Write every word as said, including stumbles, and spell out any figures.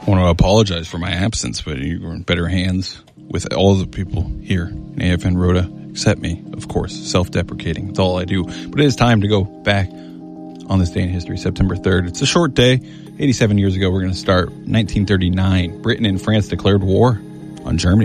I want to apologize for my absence, but you were in better hands with all the people here in A F N Rota, except me, of course, self-deprecating. It's all I do. But it is time to go back on this day in history, September third. It's a short day. eighty-seven years ago, we're going to start nineteen thirty-nine. Britain and France declared war on Germany.